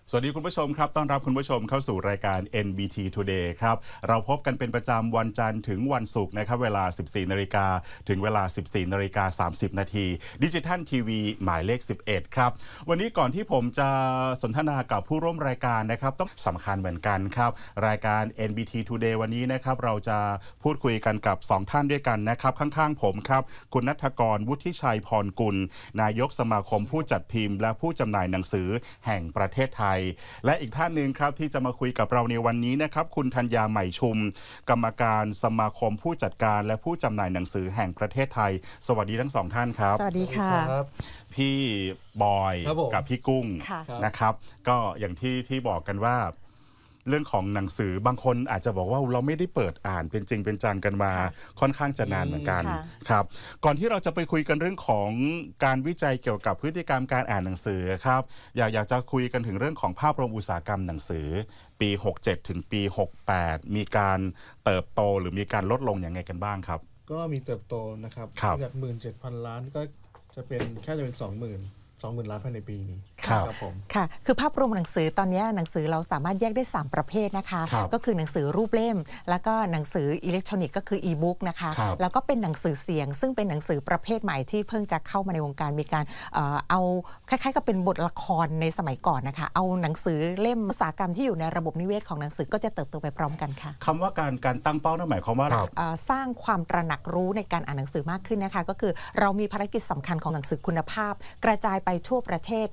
สวัสดีคุณผู้ชมครับต้อนรับคุณผู้ชมเข้าสู่รายการ NBT Today ครับเราพบกันเป็นประจำวันจันทร์ถึงวันศุกร์นะครับเวลา 14 นาฬิกาถึงเวลา 14 นาฬิกา 30 นาทีดิจิทัลทีวีหมายเลข 11 ครับวันนี้ก่อนที่ผมจะสนทนากับผู้ร่วมรายการนะครับต้องสำคัญเหมือนกันครับรายการ NBT Today วันนี้นะครับเราจะพูดคุยกันกับ 2 ท่านด้วยกันนะครับข้างๆผมครับคุณณัฐกรวุฒิชัยพรกุลนายกสมาคมผู้จัดพิมพ์และผู้จำหน่ายหนังสือแห่งประเทศไทยและอีกท่านหนึ่งครับที่จะมาคุยกับเราในวันนี้นะครับคุณธัญญาใหม่ชุมกรรมการสมาคมผู้จัดการและผู้จำหน่ายหนังสือแห่งประเทศไทยสวัสดีทั้งสองท่านครับสวัสดีค่ะพี่บอยกับพี่กุ้งนะครับก็อย่างที่บอกกันว่าเรื่องของหนังสือบางคนอาจจะบอกว่าเราไม่ได้เปิดอ่านเป็นจริงเป็นจังกันมาค่อนข้างจะนานเหมือนกันครับก่อนที่เราจะไปคุยกันเรื่องของการวิจัยเกี่ยวกับพฤติกรรมการอ่านหนังสือครับอยากจะคุยกันถึงเรื่องของภาพรวมอุตสาหกรรมหนังสือปี67ถึงปี68มีการเติบโตหรือมีการลดลงอย่างไรกันบ้างครับก็มีเติบโตนะครับจาก 17,000 ล้านก็จะเป็นแค่จะเป็น 20,000 ล้านภายในปีนี้ครับผมค่ะคือภาพรวมหนังสือตอนนี้หนังสือเราสามารถแยกได้3ประเภทนะคะก็คือหนังสือรูปเล่มแล้วก็หนังสืออิเล็กทรอนิกส์ก็คืออีบุ๊กนะคะแล้วก็เป็นหนังสือเสียงซึ่งเป็นหนังสือประเภทใหม่ที่เพิ่งจะเข้ามาในวงการมีการเอาคล้ายๆกับเป็นบทละครในสมัยก่อนนะคะเอาหนังสือเล่มอุตสาหกรรมที่อยู่ในระบบนิเวศของหนังสือก็จะเติบโตไปพร้อมกันค่ะคำว่าการตั้งเป้านั่นหมายความว่าสร้างความตระหนักรู้ในการอ่านหนังสือมากขึ้นนะคะก็คือเรามีภารกิจสำคัญของหนังสือคุณภาพกระจายไปทั่วประเทศ